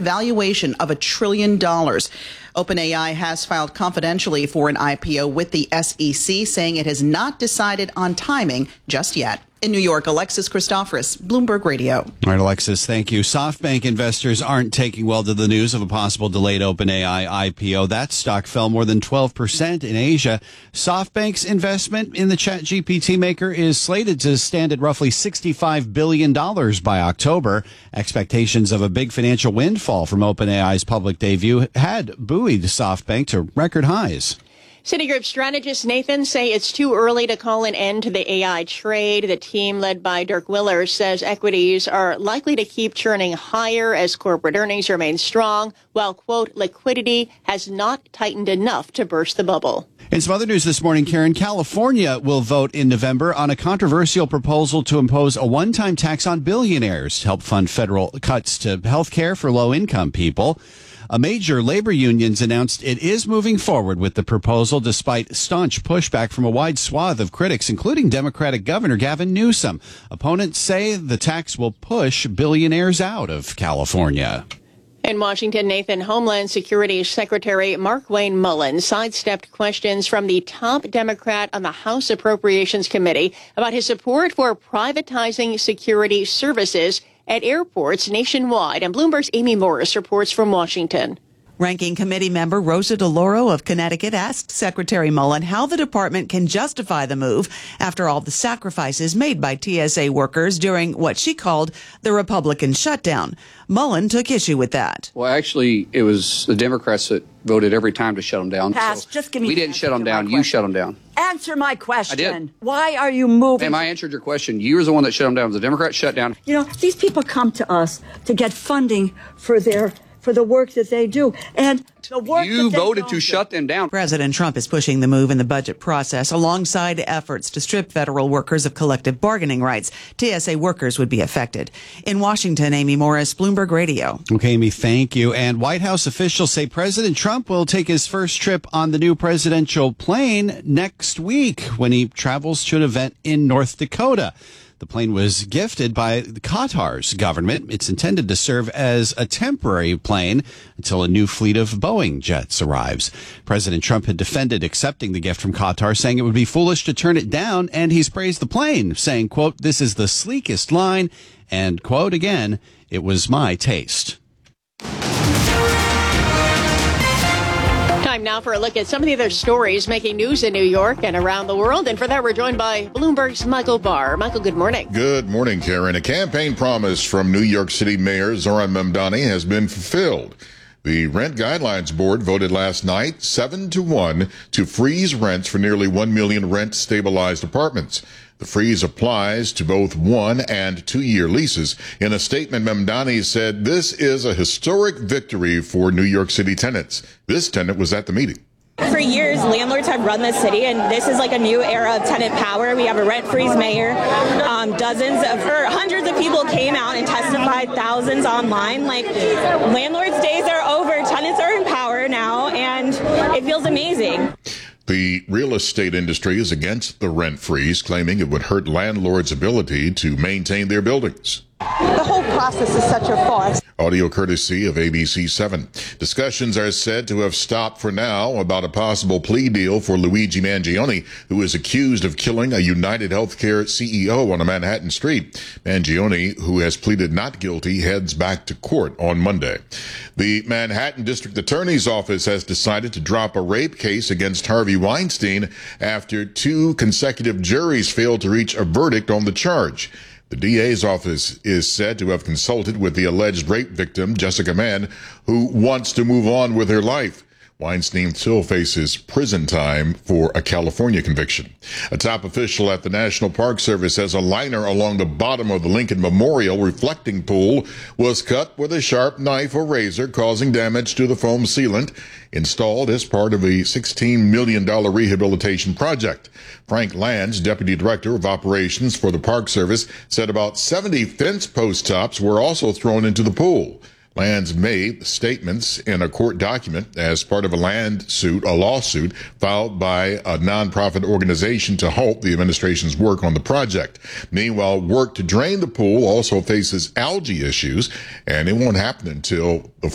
valuation of $1 trillion. OpenAI has filed confidentially for an IPO with the SEC, saying it has not decided on timing just yet. In New York, Alexis Christoforous, Bloomberg Radio. All right, Alexis, thank you. SoftBank investors aren't taking well to the news of a possible delayed OpenAI IPO. That stock fell more than 12% in Asia. SoftBank's investment in the ChatGPT maker is slated to stand at roughly $65 billion by October. Expectations of a big financial windfall from OpenAI's public debut had buoyed SoftBank to record highs. Citigroup strategist Nathan say it's too early to call an end to the AI trade. The team led by Dirk Willer says equities are likely to keep churning higher as corporate earnings remain strong, while, quote, liquidity has not tightened enough to burst the bubble. In some other news this morning, Karen, California will vote in November on a controversial proposal to impose a one-time tax on billionaires to help fund federal cuts to health care for low-income people. A major labor unions announced it is moving forward with the proposal despite staunch pushback from a wide swath of critics, including Democratic Governor Gavin Newsom. Opponents say the tax will push billionaires out of California. In Washington, Nathan, Homeland Security Secretary Markwayne Mullin sidestepped questions from the top Democrat on the House Appropriations Committee about his support for privatizing security services at airports nationwide. And Bloomberg's Amy Morris reports from Washington. Ranking committee member Rosa DeLauro of Connecticut asked Secretary Mullin how the department can justify the move after all the sacrifices made by TSA workers during what she called the Republican shutdown. Mullin took issue with that. Well, actually, it was the Democrats that voted every time to shut them down. Pass. So just give me. We didn't shut them down. You shut them down. Answer my question. I did. Why are you moving? Ma'am, I answered your question. You were the one that shut them down. The Democrats shut down. You know, these people come to us to get funding for the work that they do. And the work you voted to shut them down. President Trump is pushing the move in the budget process alongside efforts to strip federal workers of collective bargaining rights. TSA workers would be affected. In Washington, Amy Morris, Bloomberg Radio. Okay, Amy, thank you. And White House officials say President Trump will take his first trip on the new presidential plane next week when he travels to an event in North Dakota. The plane was gifted by Qatar's government. It's intended to serve as a temporary plane until a new fleet of Boeing jets arrives. President Trump had defended accepting the gift from Qatar, saying it would be foolish to turn it down, and he's praised the plane, saying, quote, this is the sleekest line, and, quote, again, it was my taste. Time now for a look at some of the other stories making news in New York and around the world. And for that, we're joined by Bloomberg's Michael Barr. Michael, good morning. Good morning, Karen. A campaign promise from New York City Mayor Zohran Mamdani has been fulfilled. The Rent Guidelines Board voted last night 7-1 to freeze rents for nearly 1 million rent-stabilized apartments. The freeze applies to both 1 and 2 year leases. In a statement, Mamdani said this is a historic victory for New York City tenants. This tenant was at the meeting. For years, landlords have run this city, and this is like a new era of tenant power. We have a rent-freeze mayor. Hundreds of people came out and testified, thousands online. Like, landlords' days are over. Tenants are in power now, and it feels amazing. The real estate industry is against the rent freeze, claiming it would hurt landlords' ability to maintain their buildings. The whole process is such a farce. Audio courtesy of ABC 7. Discussions are said to have stopped for now about a possible plea deal for Luigi Mangione, who is accused of killing a United Healthcare CEO on a Manhattan street. Mangione, who has pleaded not guilty, heads back to court on Monday. The Manhattan District Attorney's Office has decided to drop a rape case against Harvey Weinstein after 2 consecutive juries failed to reach a verdict on the charge. The DA's office is said to have consulted with the alleged rape victim, Jessica Mann, who wants to move on with her life. Weinstein still faces prison time for a California conviction. A top official at the National Park Service says a liner along the bottom of the Lincoln Memorial reflecting pool was cut with a sharp knife or razor, causing damage to the foam sealant installed as part of a $16 million rehabilitation project. Frank Lands, Deputy Director of Operations for the Park Service, said about 70 fence post tops were also thrown into the pool. Lands made statements in a court document as part of a lawsuit filed by a nonprofit organization to halt the administration's work on the project. Meanwhile, work to drain the pool also faces algae issues, and it won't happen until the